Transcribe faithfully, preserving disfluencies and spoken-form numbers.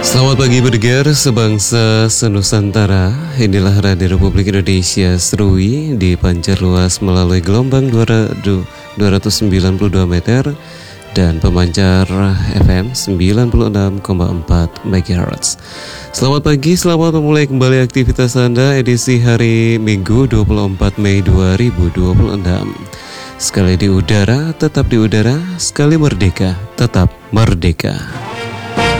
Selamat pagi pendengar sebangsa senusantara. Inilah Radio Republik Indonesia Serui dipancar luas melalui gelombang dua ratus sembilan puluh dua meter dan pemancar F M sembilan puluh enam koma empat megahertz. Selamat pagi, selamat memulai kembali aktivitas Anda edisi hari Minggu dua puluh empat Mei dua ribu dua puluh enam. Sekali di udara, tetap di udara, sekali merdeka, tetap merdeka.